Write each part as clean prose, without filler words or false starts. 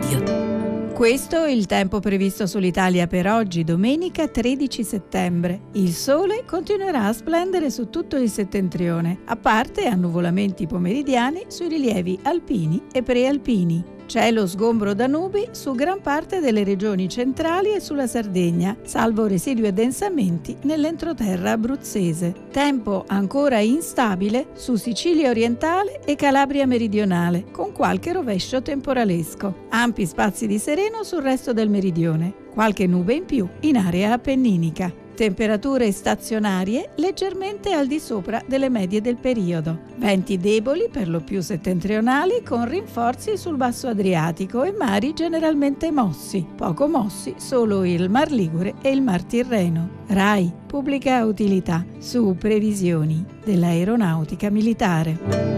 Radio. Questo è il tempo previsto sull'Italia per oggi, domenica 13 settembre. Il sole continuerà a splendere su tutto il settentrione, a parte annuvolamenti pomeridiani sui rilievi alpini e prealpini. Cielo sgombro da nubi su gran parte delle regioni centrali e sulla Sardegna, salvo residui addensamenti nell'entroterra abruzzese. Tempo ancora instabile su Sicilia orientale e Calabria meridionale, con qualche rovescio temporalesco. Ampi spazi di sereno sul resto del meridione, qualche nube in più in area appenninica. Temperature stazionarie leggermente al di sopra delle medie del periodo. Venti deboli per lo più settentrionali con rinforzi sul basso Adriatico e mari generalmente mossi. Poco mossi solo il Mar Ligure e il Mar Tirreno. RAI, pubblica utilità, su previsioni dell'aeronautica militare.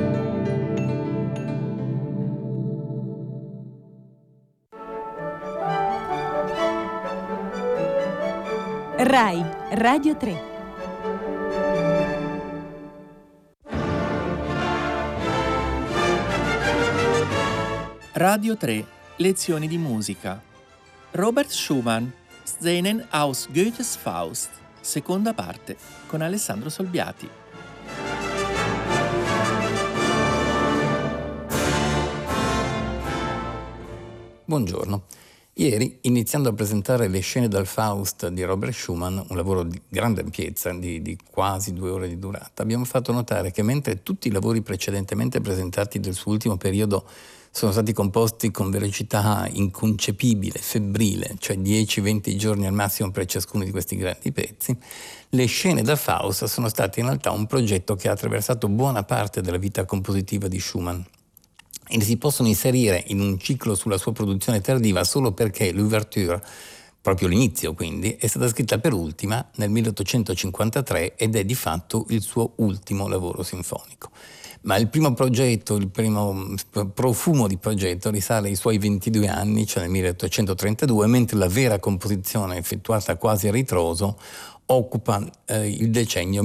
RAI Radio 3. Radio 3, lezioni di musica. Robert Schumann, Szenen aus Goethes Faust, seconda parte, con Alessandro Solbiati. Buongiorno. Ieri, iniziando a presentare le scene dal Faust di Robert Schumann, un lavoro di grande ampiezza, di quasi 2 ore di durata, abbiamo fatto notare che mentre tutti i lavori precedentemente presentati del suo ultimo periodo sono stati composti con velocità inconcepibile, febbrile, cioè 10-20 giorni al massimo per ciascuno di questi grandi pezzi, le scene da Faust sono state in realtà un progetto che ha attraversato buona parte della vita compositiva di Schumann e si possono inserire in un ciclo sulla sua produzione tardiva solo perché l'ouverture, proprio l'inizio quindi, è stata scritta per ultima nel 1853 ed è di fatto il suo ultimo lavoro sinfonico. Ma il primo progetto, il primo profumo di progetto risale ai suoi 22 anni, cioè nel 1832, mentre la vera composizione effettuata quasi a ritroso occupa il decennio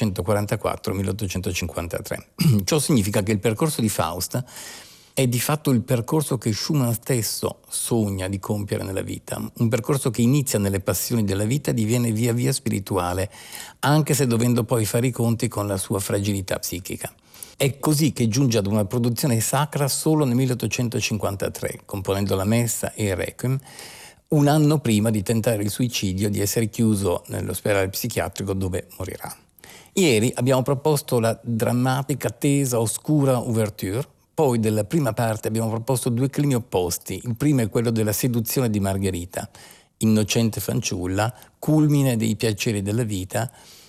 1844-1853. Ciò significa che il percorso di Faust è di fatto il percorso che Schumann stesso sogna di compiere nella vita, un percorso che inizia nelle passioni della vita e diviene via via spirituale, anche se dovendo poi fare i conti con la sua fragilità psichica. È così che giunge ad una produzione sacra solo nel 1853, componendo la Messa e il Requiem, un anno prima di tentare il suicidio, di essere chiuso nell'ospedale psichiatrico dove morirà. Ieri abbiamo proposto la drammatica, tesa, oscura ouverture. Poi della prima parte abbiamo proposto 2 climi opposti. Il primo è quello della seduzione di Margherita, innocente fanciulla, culmine dei piaceri della vita,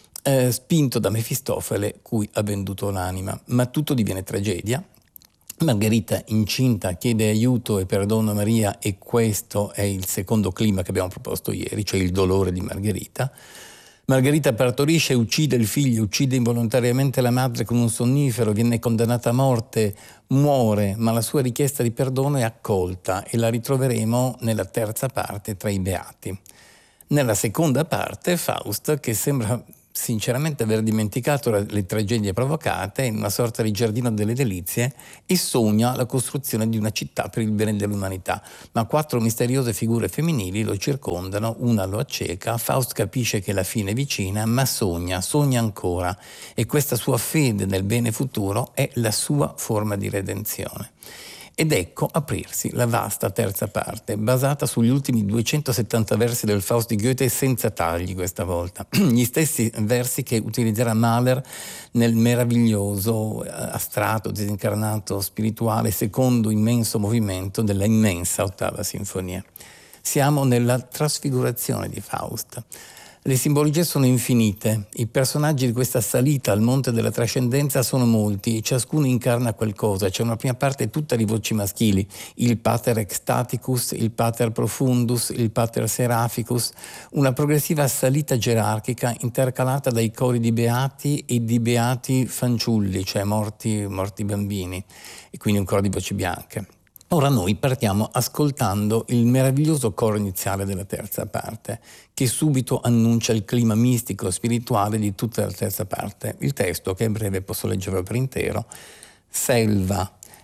spinto da Mefistofele cui ha venduto l'anima. Ma tutto diviene tragedia. Margherita, incinta, chiede aiuto e perdono a Maria e questo è il secondo clima che abbiamo proposto ieri, cioè il dolore di Margherita. Margherita partorisce, uccide il figlio, uccide involontariamente la madre con un sonnifero, viene condannata a morte, muore, ma la sua richiesta di perdono è accolta e la ritroveremo nella terza parte tra i beati. Nella seconda parte Faust, che sembra sinceramente aver dimenticato le tragedie provocate, in una sorta di giardino delle delizie, e sogna la costruzione di una città per il bene dell'umanità. Ma 4 misteriose figure femminili lo circondano, una lo acceca, Faust capisce che la fine è vicina, ma sogna ancora, e questa sua fede nel bene futuro è la sua forma di redenzione. Ed ecco aprirsi la vasta terza parte, basata sugli ultimi 270 versi del Faust di Goethe, senza tagli questa volta. Gli stessi versi che utilizzerà Mahler nel meraviglioso, astratto, disincarnato, spirituale, secondo immenso movimento della immensa ottava sinfonia. Siamo nella trasfigurazione di Faust. Le simbologie sono infinite, i personaggi di questa salita al monte della trascendenza sono molti, ciascuno incarna qualcosa. C'è una prima parte tutta di voci maschili, il pater ecstaticus, il pater profundus, il pater seraphicus, una progressiva salita gerarchica intercalata dai cori di beati e di beati fanciulli, cioè morti bambini, e quindi un coro di voci bianche. Ora noi partiamo ascoltando il meraviglioso coro iniziale della terza parte, che subito annuncia il clima mistico spirituale di tutta la terza parte. Il testo, che è breve, posso leggerlo per intero. Selva,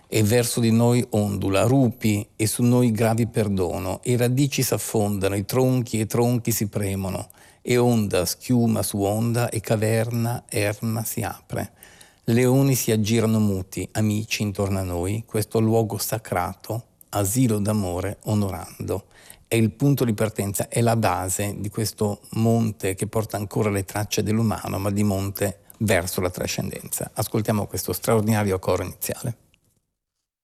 e verso di noi ondula, rupi e su noi gravi perdono, e radici s'affondano, i tronchi si premono, e onda schiuma su onda e caverna erma si apre. Leoni si aggirano muti, amici intorno a noi, questo luogo sacrato, asilo d'amore onorando. È il punto di partenza, è la base di questo monte che porta ancora le tracce dell'umano, ma di monte verso la trascendenza. Ascoltiamo questo straordinario coro iniziale.